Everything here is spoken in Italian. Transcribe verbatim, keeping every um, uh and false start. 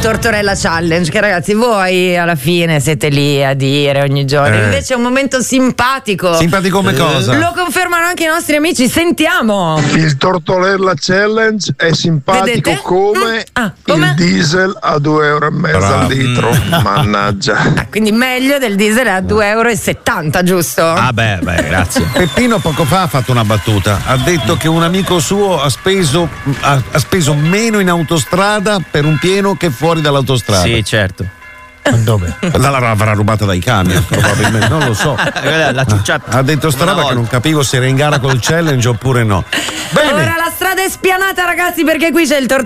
Tortorella Challenge, che ragazzi voi alla fine siete lì a dire ogni giorno, Eh. invece è un momento simpatico. Simpatico come cosa? Lo confermano anche i nostri amici, sentiamo. Il Tortorella Challenge è simpatico. Vedete? come Mm. Ah, come? il diesel a due euro e mezzo Bravo. al litro. Mannaggia. Ah, quindi meglio del diesel a due euro e settanta, giusto? Ah beh, beh, grazie. Peppino poco fa ha fatto una battuta, ha detto che un amico suo ha speso, ha, ha speso meno in autostrada per un pieno che fuori dall'autostrada. Sì, certo. Dove? L'avrà rubata dai camion, probabilmente, non lo so. La ciucciata. Ha detto sta Una roba che volta. non capivo se era in gara col challenge oppure no. Bene. Ora la strada è spianata, ragazzi, perché qui c'è il Tortorella